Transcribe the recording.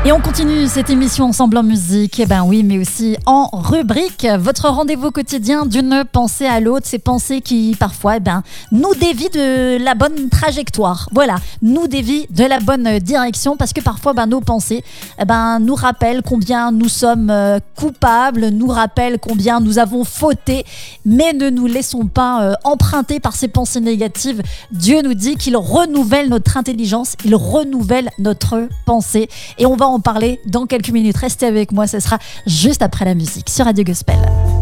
Et on continue cette émission ensemble en musique, oui, mais aussi en rubrique. Votre rendez-vous quotidien d'une pensée à l'autre, ces pensées qui parfois nous dévient de la bonne trajectoire. Voilà, nous dévient de la bonne direction parce que parfois nos pensées nous rappellent combien nous sommes coupables, nous rappellent combien nous avons fauté, mais ne nous laissons pas emprunter par ces pensées négatives. Dieu nous dit qu'il renouvelle notre intelligence, il renouvelle notre pensée et on va en parler dans quelques minutes. Restez avec moi, ce sera juste après la musique sur Radio Gospel.